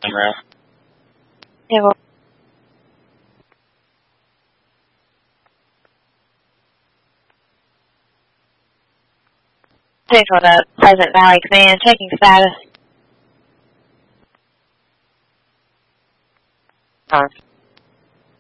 Monroe. Yeah, well, Central to Pleasant Valley Command, checking status.